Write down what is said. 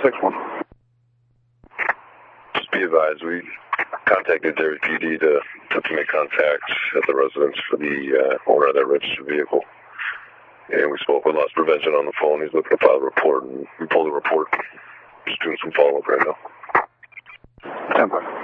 6-1. Just be advised, we contacted Derry PD to make contact at the residence for the owner of that registered vehicle. And we spoke with loss prevention on the phone. He's looking to file a report, and we pulled the report. Just doing some follow-up right now. 10-5.